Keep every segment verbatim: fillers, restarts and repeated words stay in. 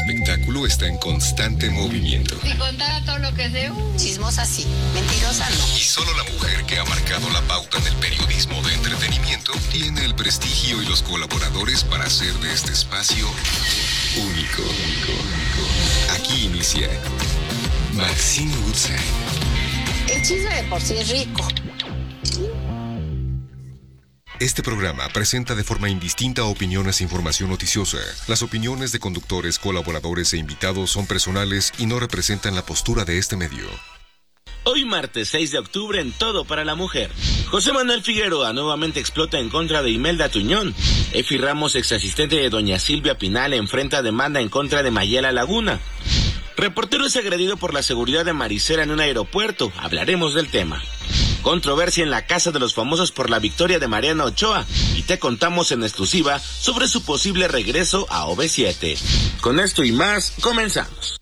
espectáculo está en constante movimiento. Si contara todo lo que sé, uh. Chismosa sí, mentirosa no. Y solo la mujer que ha marcado la pauta en el periodismo de entretenimiento tiene el prestigio y los colaboradores para hacer de este espacio único. Aquí inicia Maxine Woodside. El chisme de por sí es rico. Este programa presenta de forma indistinta opiniones e información noticiosa. Las opiniones de conductores, colaboradores e invitados son personales y no representan la postura de este medio. Hoy martes seis de octubre en Todo para la Mujer. José Manuel Figueroa nuevamente explota en contra de Imelda Tuñón. Efi Ramos, ex asistente de doña Silvia Pinal, enfrenta demanda en contra de Mayela Laguna. Reportero es agredido por la seguridad de Marisela en un aeropuerto. Hablaremos del tema. Controversia en la Casa de los Famosos por la victoria de Mariana Ochoa. Y te contamos en exclusiva sobre su posible regreso a O V siete. Con esto y más, comenzamos.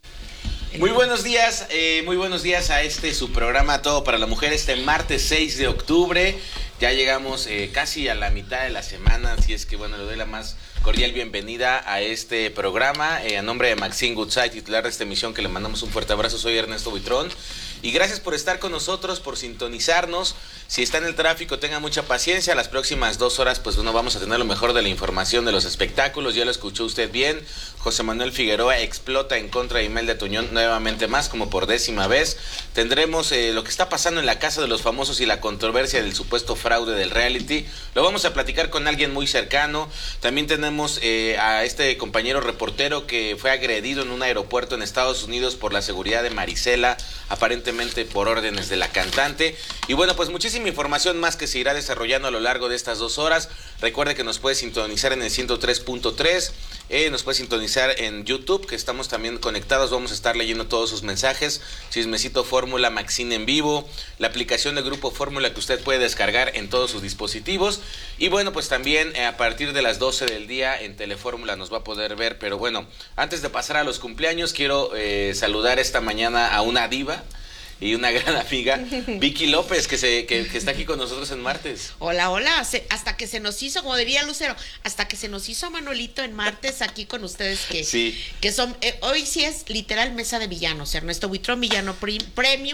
Muy buenos días, eh, muy buenos días a este su programa Todo para la Mujer, este martes seis de octubre. Ya llegamos eh, casi a la mitad de la semana, así es que bueno, le doy la más cordial bienvenida a este programa. Eh, a nombre de Maxine Woodside, titular de esta emisión, que le mandamos un fuerte abrazo, soy Ernesto Buitrón. Y gracias por estar con nosotros, por sintonizarnos. Si está en el tráfico, tenga mucha paciencia. Las próximas dos horas, pues bueno, vamos a tener lo mejor de la información de los espectáculos. Ya lo escuchó usted bien. José Manuel Figueroa explota en contra de Imelda Tuñón nuevamente más, como por décima vez. Tendremos eh, lo que está pasando en la Casa de los Famosos y la controversia del supuesto fraude del reality. Lo vamos a platicar con alguien muy cercano. También tenemos eh, a este compañero reportero que fue agredido en un aeropuerto en Estados Unidos por la seguridad de Marisela, aparentemente por órdenes de la cantante. Y bueno, pues muchísima información más que se irá desarrollando a lo largo de estas dos horas. Recuerde que nos puede sintonizar en el ciento tres punto tres, eh, nos puede sintonizar en YouTube, que estamos también conectados. Vamos a estar leyendo todos sus mensajes. Chismecito Fórmula, Maxine en vivo, la aplicación de Grupo Fórmula que usted puede descargar en todos sus dispositivos. Y bueno, pues también eh, a partir de las doce del día en Telefórmula nos va a poder ver. Pero bueno, antes de pasar a los cumpleaños, quiero eh, saludar esta mañana a una diva y una gran amiga, Vicky López, que se que, que está aquí con nosotros en martes. Hola, hola, se, hasta que se nos hizo, como diría Lucero, hasta que se nos hizo Manolito en martes aquí con ustedes, que, sí. que son, eh, hoy sí es literal mesa de villanos, Ernesto Buitrón, villano prim, premium,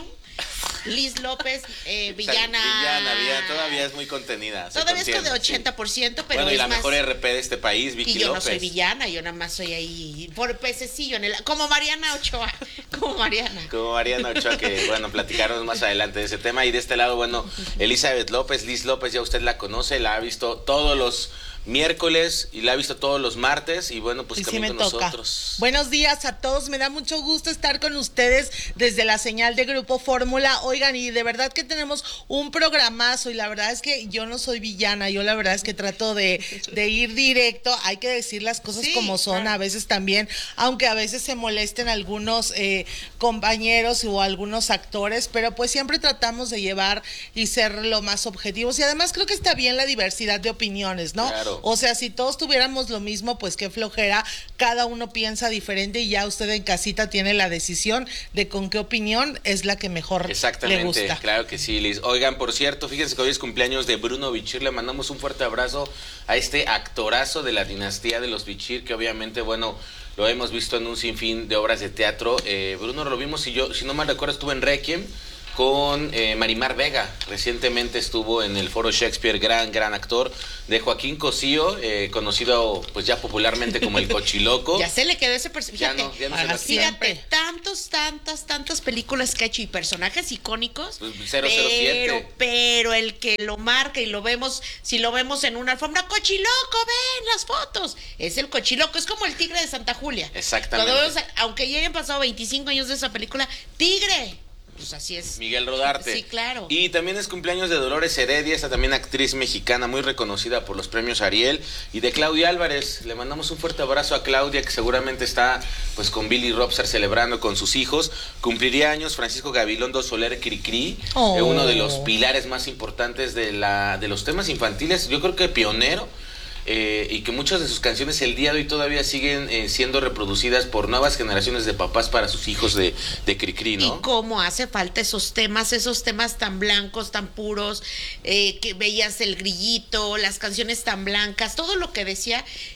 Liz López, eh, villana... Villana, villana, todavía es muy contenida. Todavía es de ochenta por ciento, sí. Pero bueno, y es la más... mejor R P de este país, Vicky López. Y yo López. no soy villana, yo nada más soy ahí por pececillo, en el, como Mariana Ochoa, como Mariana. Como Mariana Ochoa, que bueno, platicaremos más adelante de ese tema. Y de este lado, bueno, Elizabeth López, Liz López, ya usted la conoce, la ha visto todos los miércoles y la ha visto todos los martes. Y bueno, pues también con nosotros. Buenos días a todos, me da mucho gusto estar con ustedes desde la señal de Grupo Fórmula. Oigan, y de verdad que tenemos un programazo, y la verdad es que yo no soy villana, yo la verdad es que trato de, de ir directo. Hay que decir las cosas sí, como son, claro. A veces también, aunque a veces se molesten algunos eh, compañeros o algunos actores, pero pues siempre tratamos de llevar y ser lo más objetivos. Y además creo que está bien la diversidad de opiniones, ¿no? Claro. O sea, si todos tuviéramos lo mismo, pues qué flojera, cada uno piensa diferente y ya usted en casita tiene la decisión de con qué opinión es la que mejor le gusta. Claro que sí, Liz. Oigan, por cierto, fíjense que hoy es cumpleaños de Bruno Bichir, le mandamos un fuerte abrazo a este actorazo de la dinastía de los Bichir, que obviamente, bueno, lo hemos visto en un sinfín de obras de teatro. Eh, Bruno lo vimos, y yo, si no mal recuerdo, estuvo en Requiem con eh, Marimar Vega. Recientemente estuvo en el Foro Shakespeare, gran, gran actor, de Joaquín Cosío, eh, conocido pues ya popularmente como el Cochiloco. Ya se le quedó ese personaje. Ya no, ya no se lo Fíjate, tantos, tantas, tantas películas que ha hecho y personajes icónicos. Pues cero cero siete. Pero, pero el que lo marca y lo vemos, si lo vemos en una alfombra, Cochiloco, ven las fotos. Es el Cochiloco, es como el Tigre de Santa Julia. Exactamente. Vemos, aunque ya hayan pasado veinticinco años de esa película, Tigre. Pues así es. Miguel Rodarte. Sí, claro. Y también es cumpleaños de Dolores Heredia, esta también actriz mexicana muy reconocida por los premios Ariel, y de Claudia Álvarez. Le mandamos un fuerte abrazo a Claudia, que seguramente está pues con Billy Robster celebrando con sus hijos. Cumpliría años Francisco Gabilondo Soler Cricri, oh. eh, uno de los pilares más importantes de la de los temas infantiles, yo creo que pionero. Eh, y que muchas de sus canciones el día de hoy todavía siguen eh, siendo reproducidas por nuevas generaciones de papás para sus hijos de, de Cricri, ¿no? Y cómo hace falta esos temas, esos temas tan blancos, tan puros, eh, que veías el grillito, las canciones tan blancas, todo lo que decía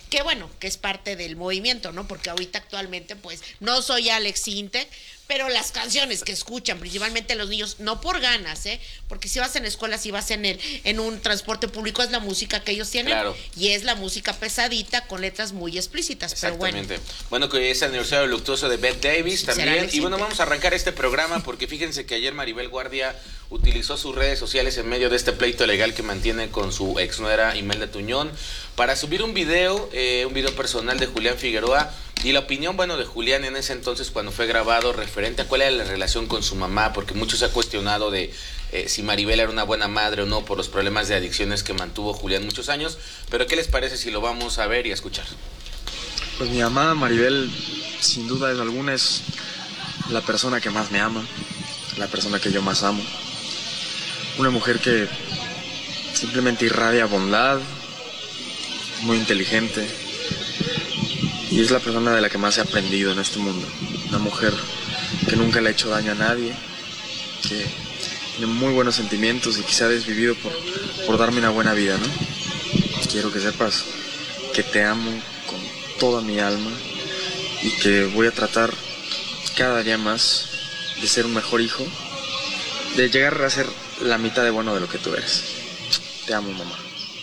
que bueno, que es parte del movimiento, ¿no? Porque ahorita actualmente, pues, no soy Alex Intec, pero las canciones que escuchan, principalmente los niños, no por ganas, ¿eh? Porque si vas en escuelas, si vas en el, en un transporte público, es la música que ellos tienen. Claro. Y es la música pesadita con letras muy explícitas. Exactamente. Pero Bueno, bueno. que es el aniversario luctuoso de Bette Davis también. Y bueno, Intec. vamos a arrancar este programa porque fíjense que ayer Maribel Guardia utilizó sus redes sociales en medio de este pleito legal que mantiene con su exnuera Imelda Tuñón para subir un video, eh, un video personal de Julián Figueroa. Y la opinión, bueno, de Julián en ese entonces cuando fue grabado referente a cuál era la relación con su mamá, porque mucho se ha cuestionado de eh, si Maribel era una buena madre o no por los problemas de adicciones que mantuvo Julián muchos años. Pero ¿qué les parece si lo vamos a ver y a escuchar? Pues mi mamá Maribel, sin duda alguna, es la persona que más me ama, la persona que yo más amo. Una mujer que simplemente irradia bondad, muy inteligente. Y es la persona de la que más he aprendido en este mundo. Una mujer que nunca le ha hecho daño a nadie, que tiene muy buenos sentimientos y que se ha desvivido por, por darme una buena vida, ¿no? Quiero que sepas que te amo con toda mi alma y que voy a tratar cada día más de ser un mejor hijo, de llegar a ser la mitad de bueno de lo que tú eres. Te amo, mamá.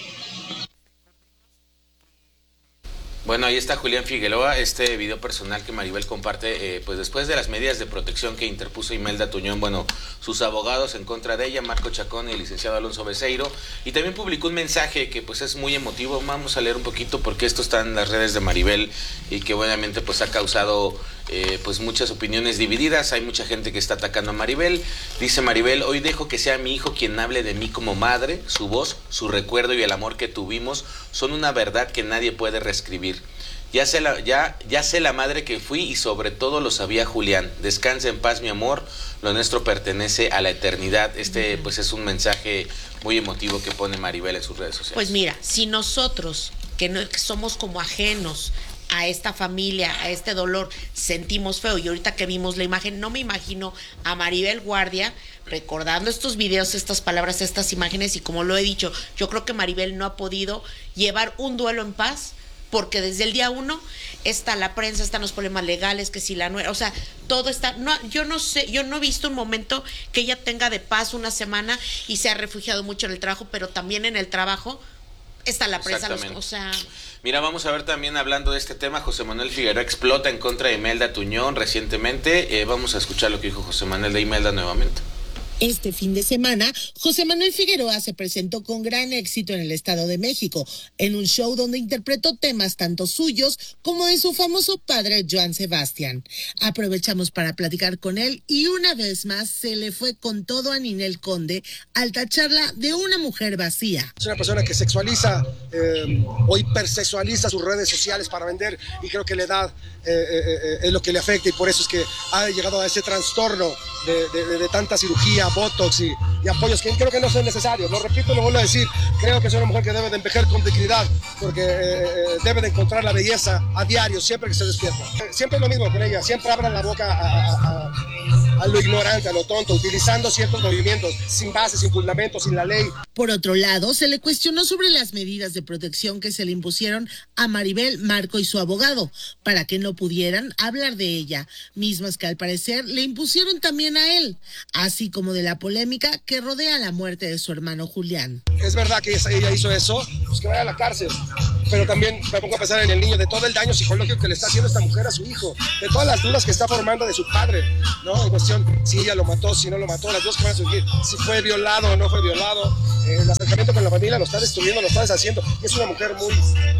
Bueno, ahí está Julián Figueroa, este video personal que Maribel comparte, eh, pues después de las medidas de protección que interpuso Imelda Tuñón, bueno, sus abogados en contra de ella, Marco Chacón y el licenciado Alonso Beceiro, y también publicó un mensaje que pues es muy emotivo. Vamos a leer un poquito porque esto está en las redes de Maribel y que obviamente pues ha causado eh, pues muchas opiniones divididas. Hay mucha gente que está atacando a Maribel. Dice Maribel: hoy dejo que sea mi hijo quien hable de mí como madre. Su voz, su recuerdo y el amor que tuvimos son una verdad que nadie puede reescribir. Ya sé, la, ya, ya sé la madre que fui y sobre todo lo sabía Julián. Descansa en paz, mi amor. Lo nuestro pertenece a la eternidad. Este pues es un mensaje muy emotivo que pone Maribel en sus redes sociales. Pues mira, si nosotros, que, no, que somos como ajenos a esta familia, a este dolor, sentimos feo, y ahorita que vimos la imagen, no me imagino a Maribel Guardia recordando estos videos, estas palabras, estas imágenes, y como lo he dicho, yo creo que Maribel no ha podido llevar un duelo en paz, porque desde el día uno está la prensa, están los problemas legales, que si la nuera, o sea, todo está, no, yo no sé, yo no he visto un momento que ella tenga de paz una semana, y se ha refugiado mucho en el trabajo, pero también en el trabajo está la prensa, los, o sea... Mira, vamos a ver también, hablando de este tema, José Manuel Figueroa explota en contra de Imelda Tuñón recientemente. Eh, vamos a escuchar lo que dijo José Manuel de Imelda nuevamente. Este fin de semana, José Manuel Figueroa se presentó con gran éxito en el Estado de México, en un show donde interpretó temas tanto suyos como de su famoso padre Joan Sebastián. Aprovechamos para platicar con él y una vez más se le fue con todo a Ninel Conde al tacharla de una mujer vacía. Es una persona que sexualiza eh, o hipersexualiza sus redes sociales para vender, y creo que la edad eh, eh, es lo que le afecta, y por eso es que ha llegado a ese trastorno de, de, de, de tanta cirugía, botox y, y apoyos que creo que no son necesarios. Lo repito, lo vuelvo a decir, creo que es una mujer que debe de envejecer con dignidad, porque eh, debe de encontrar la belleza a diario, siempre que se despierta. Siempre es lo mismo con ella, siempre abran la boca a, a, a, a lo ignorante, a lo tonto, utilizando ciertos movimientos sin base, sin fundamento, sin la ley. Por otro lado, se le cuestionó sobre las medidas de protección que se le impusieron a Maribel, Marco y su abogado, para que no pudieran hablar de ella, mismas que al parecer le impusieron también a él, así como de la polémica que rodea la muerte de su hermano Julián. Es verdad que ella hizo eso, pues que vaya a la cárcel, pero también me pongo a pensar en el niño, de todo el daño psicológico que le está haciendo esta mujer a su hijo, de todas las dudas que está formando de su padre, ¿no? En cuestión, si ella lo mató, si no lo mató, las dos que van a surgir, si fue violado o no fue violado, eh, el acercamiento con la familia lo está destruyendo, lo está deshaciendo, y es una mujer muy...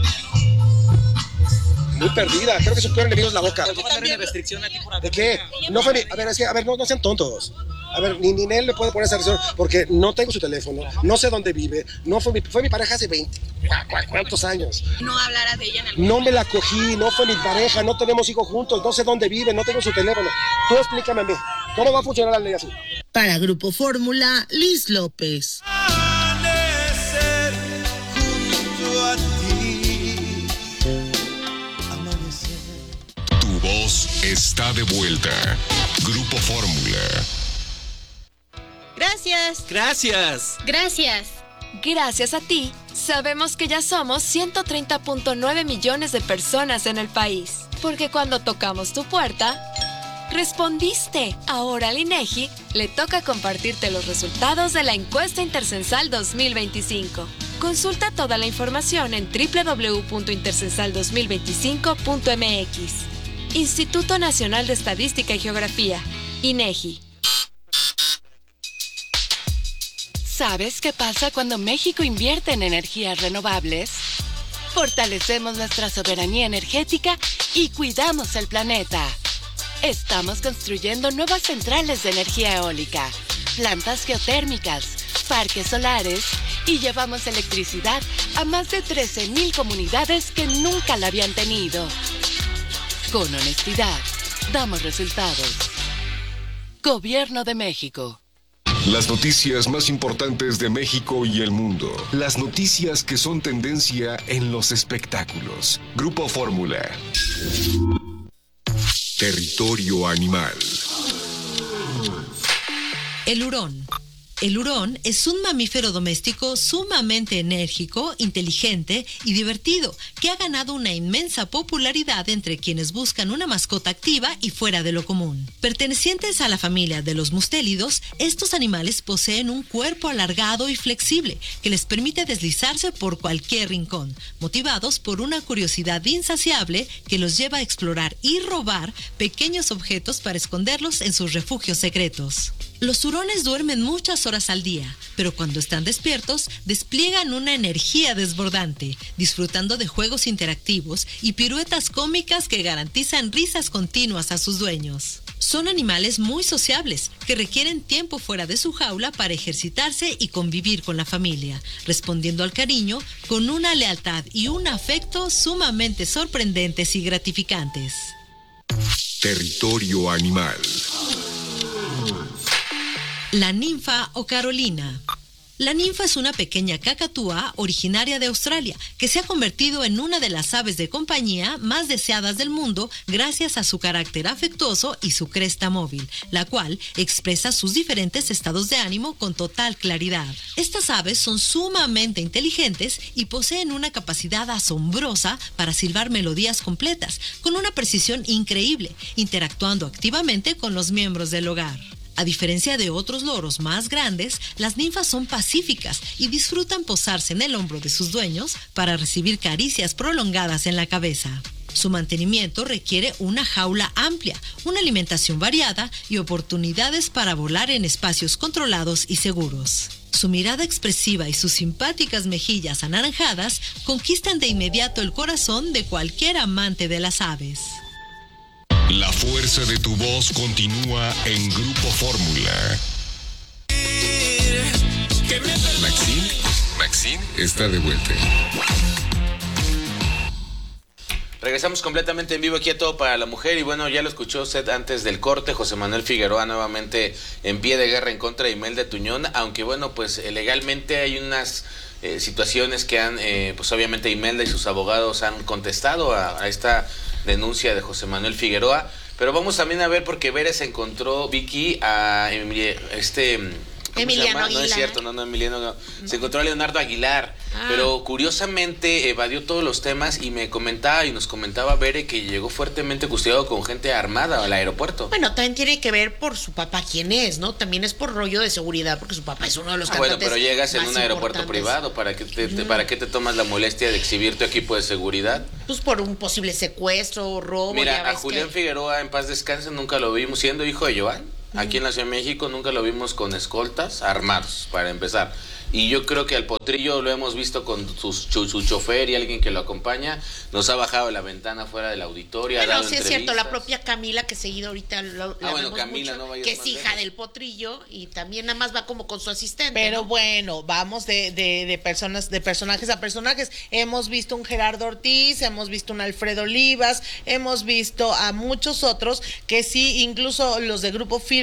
muy perdida, creo que su peor enemigo es la boca. ¿De qué? No fue ni, a ver, es que, a ver, no, no sean tontos. A ver, ni Ninel le puede poner esa restricción porque no tengo su teléfono, no sé dónde vive, no fue mi, fue mi pareja hace veinte, ¿cuántos años? No hablara de ella en algún No me la cogí, no fue mi pareja, no tenemos hijos juntos, no sé dónde vive, no tengo su teléfono. Tú explícame a mí, ¿cómo va a funcionar la ley así? Para Grupo Fórmula, Liz López. Amanecer junto a ti. Amanecer. Tu voz está de vuelta. Grupo Fórmula. Gracias. Gracias. Gracias. Gracias a ti, Sabemos que ya somos ciento treinta punto nueve millones de personas en el país, porque cuando tocamos tu puerta, respondiste. Ahora al INEGI le toca compartirte los resultados de la encuesta intercensal dos mil veinticinco. Consulta toda la información en doble u doble u doble u punto intercensal dos mil veinticinco punto m x. Instituto Nacional de Estadística y Geografía, INEGI. ¿Sabes qué pasa cuando México invierte en energías renovables? Fortalecemos nuestra soberanía energética y cuidamos el planeta. Estamos construyendo nuevas centrales de energía eólica, plantas geotérmicas, parques solares y llevamos electricidad a más de trece mil comunidades que nunca la habían tenido. Con honestidad, damos resultados. Gobierno de México. Las noticias más importantes de México y el mundo. Las noticias que son tendencia en los espectáculos. Grupo Fórmula. Territorio animal. El hurón. El hurón es un mamífero doméstico sumamente enérgico, inteligente y divertido, que ha ganado una inmensa popularidad entre quienes buscan una mascota activa y fuera de lo común. Pertenecientes a la familia de los mustélidos, estos animales poseen un cuerpo alargado y flexible que les permite deslizarse por cualquier rincón, motivados por una curiosidad insaciable que los lleva a explorar y robar pequeños objetos para esconderlos en sus refugios secretos. Los hurones duermen muchas horas al día, pero cuando están despiertos, despliegan una energía desbordante, disfrutando de juegos interactivos y piruetas cómicas que garantizan risas continuas a sus dueños. Son animales muy sociables, que requieren tiempo fuera de su jaula para ejercitarse y convivir con la familia, respondiendo al cariño con una lealtad y un afecto sumamente sorprendentes y gratificantes. Territorio animal. La ninfa o carolina. La ninfa es una pequeña cacatúa originaria de Australia que se ha convertido en una de las aves de compañía más deseadas del mundo gracias a su carácter afectuoso y su cresta móvil, la cual expresa sus diferentes estados de ánimo con total claridad. Estas aves son sumamente inteligentes y poseen una capacidad asombrosa para silbar melodías completas, con una precisión increíble, interactuando activamente con los miembros del hogar. A diferencia de otros loros más grandes, las ninfas son pacíficas y disfrutan posarse en el hombro de sus dueños para recibir caricias prolongadas en la cabeza. Su mantenimiento requiere una jaula amplia, una alimentación variada y oportunidades para volar en espacios controlados y seguros. Su mirada expresiva y sus simpáticas mejillas anaranjadas conquistan de inmediato el corazón de cualquier amante de las aves. La fuerza de tu voz continúa en Grupo Fórmula. Maxine, Maxine está de vuelta. Regresamos completamente en vivo aquí a Todo para la Mujer y bueno, ya lo escuchó usted antes del corte, José Manuel Figueroa nuevamente en pie de guerra en contra de Imelda Tuñón, aunque bueno, pues legalmente hay unas eh, situaciones que han, eh, pues obviamente Imelda y sus abogados han contestado a, a esta denuncia de José Manuel Figueroa, pero vamos también a ver porque Veres encontró, Vicky, a este... Emiliano Aguilar. No es cierto, no, no, Emiliano no. Se encontró a Leonardo Aguilar, ah. pero curiosamente evadió todos los temas y me comentaba y nos comentaba Bere que llegó fuertemente custodiado con gente armada al aeropuerto. Bueno, también tiene que ver por su papá quién es, ¿no? También es por rollo de seguridad porque su papá es uno de los ah, cantantes. Bueno, pero llegas en más un aeropuerto privado, ¿para qué te, te, ¿para qué te tomas la molestia de exhibir tu equipo de seguridad? Pues por un posible secuestro, robo. Mira, ya a Julián que... Figueroa, en paz descanse, nunca lo vimos siendo hijo de Joan. Aquí en la Ciudad de México nunca lo vimos con escoltas armados, para empezar. Y yo creo que al Potrillo lo hemos visto con su, su, su chofer y alguien que lo acompaña. Nos ha bajado la ventana fuera del auditorio. Bueno, ha dado sí es cierto, la propia Camila, que seguido ahorita lo, ah, bueno, Camila, mucho, no vayas que es más hija lejos. del Potrillo y también nada más va como con su asistente. Pero ¿no? bueno, vamos de, de, de personas, de personajes a personajes. Hemos visto un Gerardo Ortiz, hemos visto un Alfredo Olivas, hemos visto a muchos otros que sí, incluso los de Grupo Firme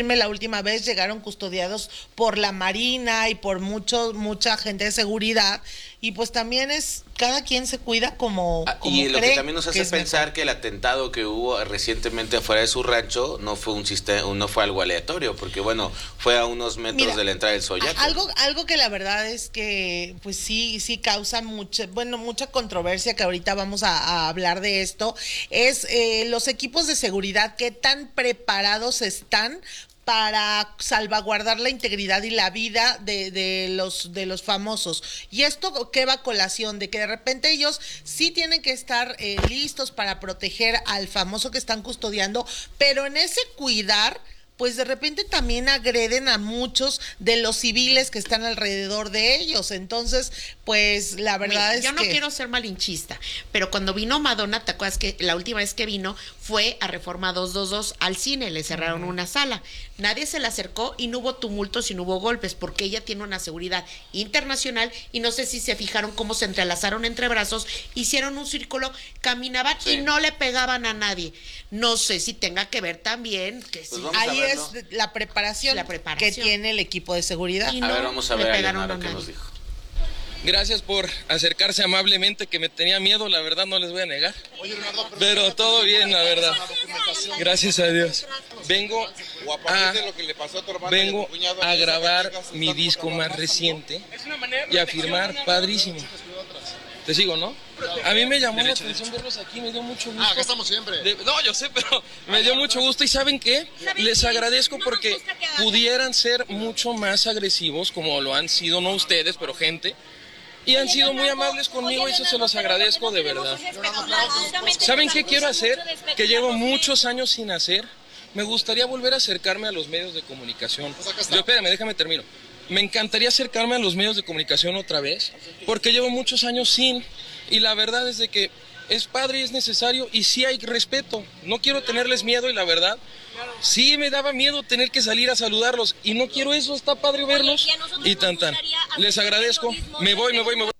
irme la última vez, llegaron custodiados por la Marina y por mucho, mucha gente de seguridad, y pues también es, cada quien se cuida como, ah, como y lo cree que también nos hace que pensar mejor. que el atentado que hubo recientemente afuera de su rancho no fue un sistema, no fue algo aleatorio, porque bueno, fue a unos metros Mira, de la entrada del Soyaco. Algo, algo que la verdad es que pues sí, sí causa mucha, bueno, mucha controversia, que ahorita vamos a, a hablar de esto, es eh, los equipos de seguridad, qué tan preparados están para salvaguardar la integridad y la vida de, de los de los famosos. Y esto que va a colación de que de repente ellos sí tienen que estar eh, listos para proteger al famoso que están custodiando, pero en ese cuidar, pues de repente también agreden a muchos de los civiles que están alrededor de ellos. Entonces, pues la verdad Mira, es yo no que... quiero ser malinchista, pero cuando vino Madonna, ¿te acuerdas que la última vez que vino fue a Reforma doscientos veintidós al cine? Le cerraron uh-huh. una sala. Nadie se le acercó y no hubo tumultos y no hubo golpes, porque ella tiene una seguridad internacional, y no sé si se fijaron cómo se entrelazaron entre brazos, hicieron un círculo, caminaban sí. y no le pegaban a nadie. No sé si tenga que ver también que pues sí. Ahí es la preparación, la preparación que tiene el equipo de seguridad. Y no, a ver, vamos a ver a Leonardo qué nos dijo. Gracias por acercarse amablemente, que me tenía miedo, la verdad no les voy a negar. Oye, Leonardo, pero, pero todo bien, la verdad. Gracias a Dios. Vengo a, vengo a grabar mi disco más reciente y a firmar padrísimo. Te sigo, ¿no? A mí me llamó la atención verlos aquí, me dio mucho gusto. Ah, acá estamos siempre. De, no, yo sé, pero me dio mucho gusto. ¿Y saben qué? Les agradezco porque pudieran ser mucho más agresivos, como lo han sido, no ustedes, pero gente. Y han sido muy amables conmigo y eso se los agradezco de verdad. ¿Saben qué quiero hacer? Que llevo muchos años sin hacer. Me gustaría volver a acercarme a los medios de comunicación. Yo, espérame, déjame termino. Me encantaría acercarme a los medios de comunicación otra vez, porque llevo muchos años sin, y la verdad es de que es padre y es necesario, y sí hay respeto. No quiero tenerles miedo, y la verdad, sí me daba miedo tener que salir a saludarlos, y no quiero eso, está padre verlos, y tan tan. Les agradezco, me voy, me voy, me voy.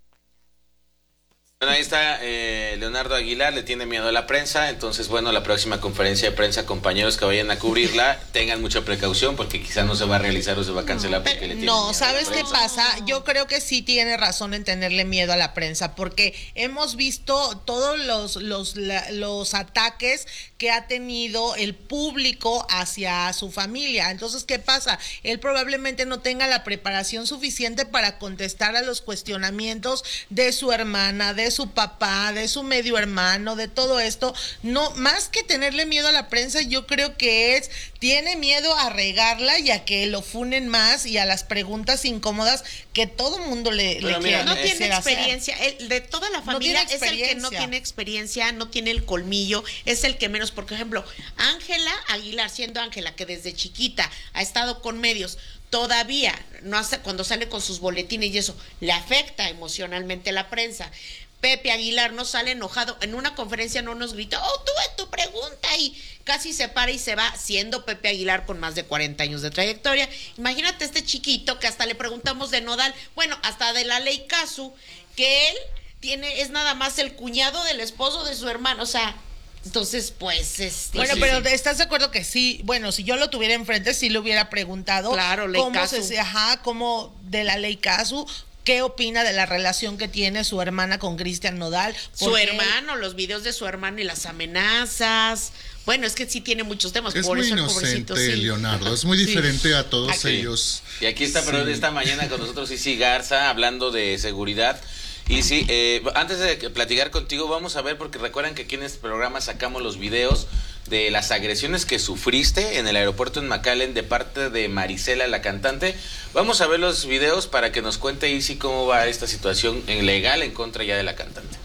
Bueno, ahí está eh, Leonardo Aguilar, le tiene miedo a la prensa, entonces bueno, la próxima conferencia de prensa, compañeros que vayan a cubrirla, tengan mucha precaución porque quizá no se va a realizar o se va a cancelar porque le tiene No, miedo ¿sabes a la qué prensa? pasa? Yo creo que sí tiene razón en tenerle miedo a la prensa, porque hemos visto todos los, los, la, los ataques que ha tenido el público hacia su familia. Entonces, ¿qué pasa? Él probablemente no tenga la preparación suficiente para contestar a los cuestionamientos de su hermana, de su papá, de su medio hermano, de todo esto. No, más que tenerle miedo a la prensa, yo creo que es, tiene miedo a regarla y a que lo funen más y a las preguntas incómodas que todo mundo le, le quiere. No tiene experiencia, el, de toda la familia no es el que no tiene experiencia, no tiene el colmillo, es el que menos, por ejemplo, Ángela Aguilar, siendo Ángela, que desde chiquita ha estado con medios, todavía no hace, cuando sale con sus boletines y eso, le afecta emocionalmente la prensa. Pepe Aguilar no sale enojado, en una conferencia no nos grita, oh, tuve tu pregunta, y casi se para y se va, siendo Pepe Aguilar con más de cuarenta años de trayectoria. Imagínate este chiquito que hasta le preguntamos de Nodal, bueno, hasta de la ley Casu, que él tiene, es nada más el cuñado del esposo de su hermano, o sea, entonces pues este, bueno, sí, pero sí. ¿estás de acuerdo que sí? Bueno, si yo lo tuviera enfrente, sí le hubiera preguntado, claro, ley cómo Casu. se, ajá, cómo de la ley Casu. ¿Qué opina de la relación que tiene su hermana con Cristian Nodal? Su hermano, los videos de su hermano y las amenazas. Bueno, es que sí tiene muchos temas. Es por muy eso inocente, sí. Leonardo. Es muy diferente sí. a todos aquí. ellos. Y aquí está, pero sí. esta mañana con nosotros Isi Garza, hablando de seguridad. Y sí, eh, antes de platicar contigo, vamos a ver, porque recuerdan que aquí en este programa sacamos los videos de las agresiones que sufriste en el aeropuerto en McAllen de parte de Marisela, la cantante. Vamos a ver los videos para que nos cuente Isi cómo va esta situación en legal en contra ya de la cantante.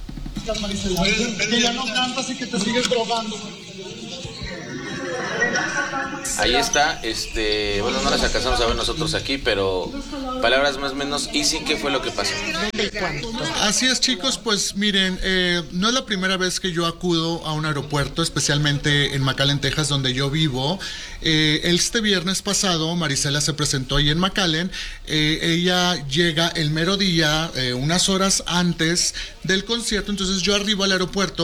Que ya no cantas y que te sigues drogando. Ahí está, este, bueno, no las alcanzamos a ver nosotros aquí, pero palabras más o menos. Isi, ¿qué fue lo que pasó? Así es, chicos, pues miren, eh, no es la primera vez que yo acudo a un aeropuerto, especialmente en McAllen, Texas, donde yo vivo. Eh, este viernes pasado, Marisela se presentó ahí en McAllen. Eh, ella llega el mero día, eh, unas horas antes del concierto, entonces yo arribo al aeropuerto,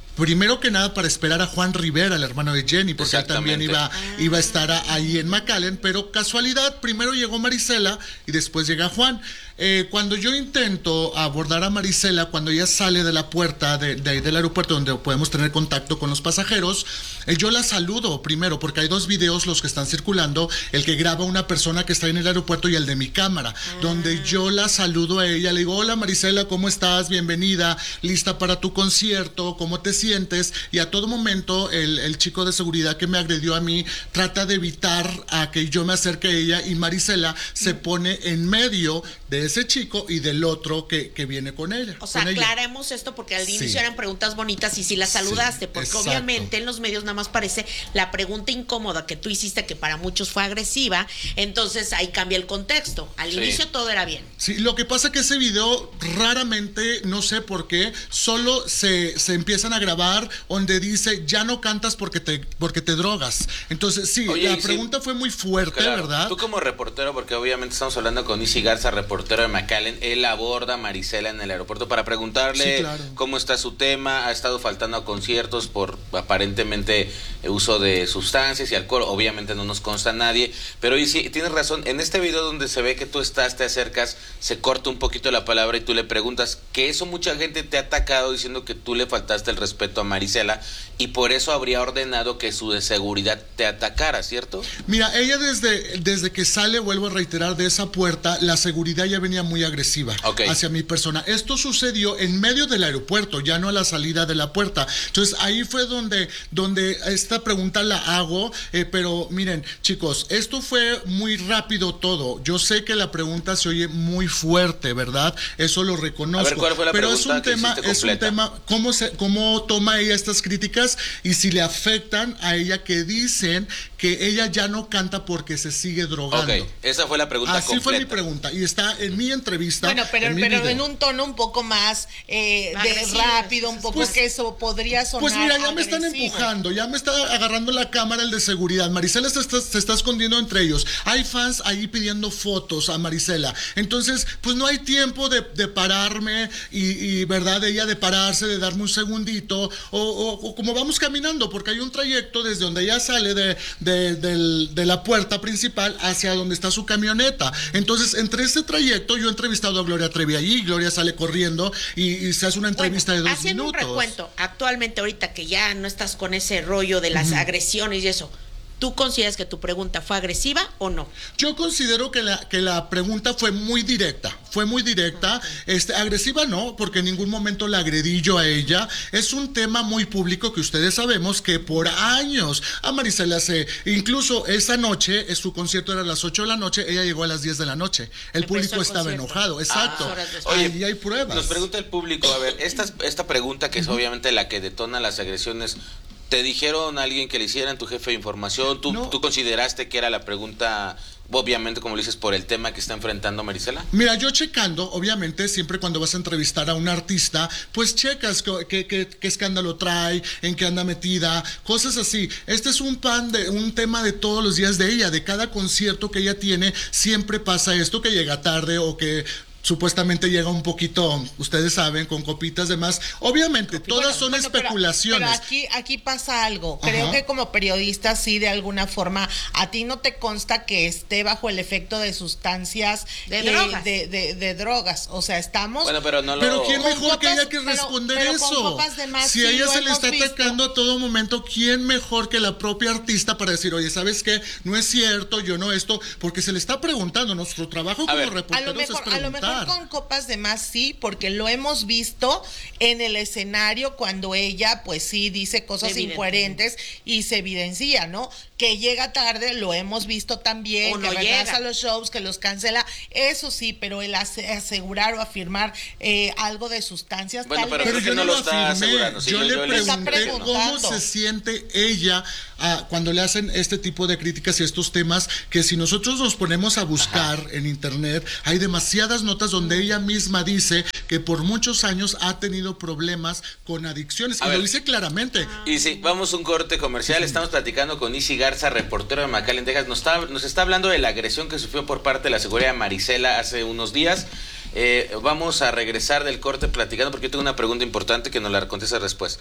Primero que nada para esperar a Juan Rivera, el hermano de Jenny, porque él también iba, iba a estar ahí en McAllen, pero casualidad, primero llegó Marisela y después llega Juan. Eh, cuando yo intento abordar a Marisela, cuando ella sale de la puerta de, de, del aeropuerto donde podemos tener contacto con los pasajeros, eh, yo la saludo primero, porque hay dos videos los que están circulando, el que graba una persona que está en el aeropuerto y el de mi cámara, ah. donde yo la saludo a ella, le digo, hola Marisela, ¿cómo estás? Bienvenida, lista para tu concierto, ¿cómo te sientes? Y a todo momento el, el chico de seguridad que me agredió a mí trata de evitar a que yo me acerque a ella, y Marisela se pone en medio de ese chico y del otro que, que viene con ella. O sea, aclaremos esto porque al inicio sí. eran preguntas bonitas y si la saludaste, sí, porque exacto. obviamente en los medios nada más parece la pregunta incómoda que tú hiciste, que para muchos fue agresiva, entonces ahí cambia el contexto. Al sí. inicio todo era bien. Sí, lo que pasa es que ese video raramente, no sé por qué, solo se, se empiezan a grabar donde dice, ya no cantas porque te, porque te drogas. Entonces, sí, Oye, la pregunta sí, fue muy fuerte, claro, ¿verdad? Tú como reportero, porque obviamente estamos hablando con Isi Garza, reportero de McAllen, él aborda a Marisela en el aeropuerto para preguntarle sí, claro. cómo está su tema, ha estado faltando a conciertos por aparentemente uso de sustancias y alcohol, obviamente no nos consta a nadie, pero Isi, tienes razón, en este video donde se ve que tú estás, te acercas, se corta un poquito la palabra y tú le preguntas, que eso mucha gente te ha atacado diciendo que tú le faltaste el respeto a Marisela y por eso habría ordenado que su de seguridad te atacara, ¿cierto? Mira, ella desde, desde que sale, vuelvo a reiterar, de esa puerta, la seguridad ya venía muy agresiva okay. hacia mi persona. Esto sucedió en medio del aeropuerto, ya no a la salida de la puerta. Entonces ahí fue donde, donde esta pregunta la hago, eh, pero miren, chicos, esto fue muy rápido todo. Yo sé que la pregunta se oye muy fuerte, ¿verdad? Eso lo reconozco. A ver, ¿cuál fue la pero pregunta es un tema, es un tema, ¿cómo se, cómo toma ella estas críticas y si le afectan a ella, que dicen que ella ya no canta porque se sigue drogando? Ok, esa fue la pregunta Así completa. fue mi pregunta y está en mi entrevista. Bueno, pero, en, pero en un tono un poco más eh, de rápido, un poco pues, que eso podría sonar Pues mira, ya agresivo. me están empujando, ya me está agarrando la cámara el de seguridad. Marisela se está, se está escondiendo entre ellos. Hay fans ahí pidiendo fotos a Marisela. Entonces, pues no hay tiempo de, de pararme y, y, ¿verdad? De ella de pararse, de darme un segundito o, o, o como vamos caminando, porque hay un trayecto desde donde ella sale de, de, de, de la puerta principal hacia donde está su camioneta. Entonces, entre ese trayecto, yo he entrevistado a Gloria Trevi allí, Gloria sale corriendo y, y se hace una entrevista bueno, de dos haciendo minutos. Un recuento, actualmente ahorita que ya no estás con ese rollo de las uh-huh. agresiones y eso, ¿tú consideras que tu pregunta fue agresiva o no? Yo considero que la, que la pregunta fue muy directa, fue muy directa, okay. este, agresiva no, porque en ningún momento la agredí yo a ella. Es un tema muy público que ustedes sabemos que por años a Marisela se, incluso esa noche, su concierto era a las ocho de la noche, ella llegó a las diez de la noche. El Empezó público el estaba concierto. enojado, exacto. Ah, Oye, ahí hay pruebas. Nos pregunta el público, a ver, esta, esta pregunta que es uh-huh. obviamente la que detona las agresiones, ¿te dijeron a alguien que le hicieran tu jefe de información? ¿Tú, no. ¿Tú consideraste que era la pregunta, obviamente, como le dices, por el tema que está enfrentando Marisela? Mira, yo checando, obviamente, siempre cuando vas a entrevistar a un artista, pues checas qué, qué, qué escándalo trae, en qué anda metida, cosas así. Este es un pan de un tema de todos los días de ella, de cada concierto que ella tiene, siempre pasa esto, que llega tarde o que supuestamente llega un poquito, ustedes saben, con copitas de más. Obviamente, Copi, todas bueno, son bueno, especulaciones. Pero, pero aquí, aquí pasa algo. Creo Ajá. que como periodista, sí, de alguna forma, a ti no te consta que esté bajo el efecto de sustancias de, eh, drogas. De, de, de drogas. O sea, estamos. Bueno, pero no lo. Pero quién mejor copas, que ella que responder pero, pero eso. Más, si sí, a ella se le está visto. atacando a todo momento, ¿quién mejor que la propia artista para decir, oye, ¿sabes qué? No es cierto, yo no esto, porque se le está preguntando. Nuestro trabajo a como ver, reporteros mejor, es preguntar. A lo mejor con copas de más sí, porque lo hemos visto en el escenario cuando ella pues sí dice cosas Evidente. incoherentes y se evidencia, ¿no? Que llega tarde, lo hemos visto también, o que no regresa a los shows, que los cancela, eso sí, pero el asegurar o afirmar eh, algo de sustancias bueno, tal pero vez. Pero yo no no lo está asegurando. Sí, yo, yo le pregunté cómo se siente ella ah, cuando le hacen este tipo de críticas y estos temas, que si nosotros nos ponemos a buscar Ajá. en internet, hay demasiadas notas donde ella misma dice que por muchos años ha tenido problemas con adicciones, a y ver, lo dice claramente. Y sí, vamos a un corte comercial, sí. Estamos platicando con Isi Garza, reportero de McAllen, Texas, nos está, nos está hablando de la agresión que sufrió por parte de la seguridad de Marisela hace unos días. Eh, vamos a regresar del corte platicando porque yo tengo una pregunta importante que nos la contestas después.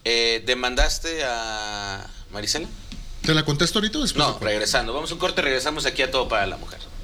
Eh, ¿Demandaste a Marisela? ¿Te la contesto ahorita o después? No, regresando. Vamos a un corte, regresamos aquí a Todo para la Mujer.